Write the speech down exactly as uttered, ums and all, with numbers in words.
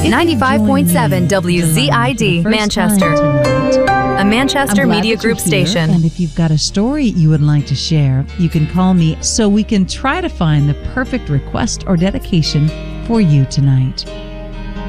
ninety-five point seven W Z I D, Manchester. A Manchester Media Group station. And if you've got a story you would like to share, you can call me so we can try to find the perfect request or dedication for you tonight.